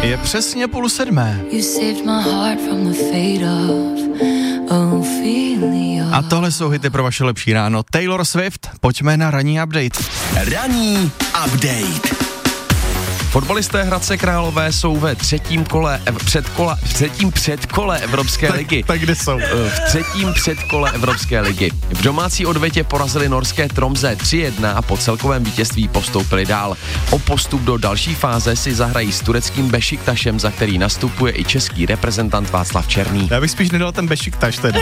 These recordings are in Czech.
Je přesně 6:30. A tohle jsou hity pro vaše lepší ráno. Taylor Swift, pojďme na ranní update. Ranní update. Fotbalisté Hradce Králové jsou ve třetím předkole Evropské ligy. Tak kde jsou? V třetím předkole Evropské ligy. V domácí odvetě porazili norské Tromsø 3-1 a po celkovém vítězství postoupili dál. O postup do další fáze si zahrají s tureckým Bešiktašem, za který nastupuje i český reprezentant Václav Černý. Já bych spíš nedal ten Bešiktaš tedy.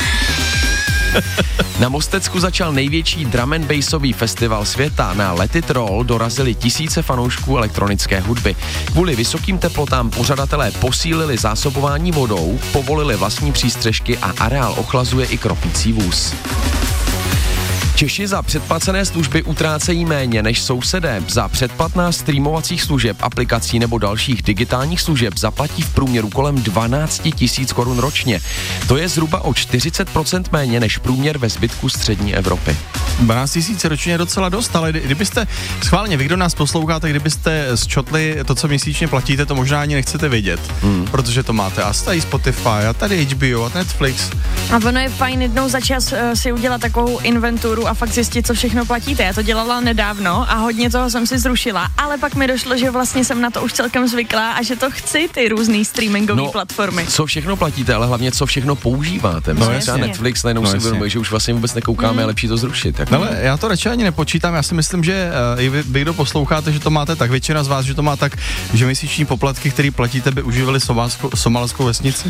Na Mostecku začal největší drum and bassový festival světa. Na Let It Roll dorazili tisíce fanoušků elektronické hudby. Kvůli vysokým teplotám pořadatelé posílili zásobování vodou, povolili vlastní přístřežky a areál ochlazuje i kropící vůz. Češi za předplacené služby utrácejí méně než sousedé. Za předplatná streamovacích služeb, aplikací nebo dalších digitálních služeb zaplatí v průměru kolem 12 000 korun ročně. To je zhruba o 40% méně než průměr ve zbytku střední Evropy. 12 000 ročně je docela dost, ale kdybyste, schválně, vy, kdo nás posloucháte, kdybyste zčotli to, co měsíčně platíte, to možná ani nechcete vědět, protože to máte a tady Spotify a tady HBO a Netflix. A ono je fajn jednou za čas si udělat takovou inventuru a fakt zjistit, co všechno platíte. Já to dělala nedávno a hodně toho jsem si zrušila, ale pak mi došlo, že vlastně jsem na to už celkem zvyklá a že to chci ty různý streamingové platformy. Co všechno platíte, ale hlavně co všechno používáte. No, třeba Netflix, najednou si uvědomuje, že už vlastně vůbec nekoukáme, je lepší to zrušit. No, ale já to radši ani nepočítám, já si myslím, že i vy, kdo posloucháte, že to máte tak, většina z vás, že to má tak, že měsíční poplatky, které platíte, by uživili somálskou vesnici.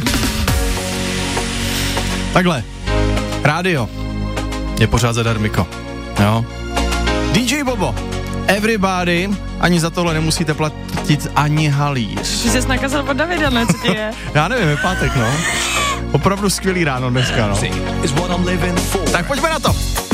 Takhle, rádio je pořád zadarmiko, jo. DJ Bobo, Everybody, ani za tohle nemusíte platit ani halíř. Ty jsi nakazal od Davida, ne, co ti je? Já nevím, je pátek, no. Opravdu skvělý ráno dneska, no. Tak pojďme na to.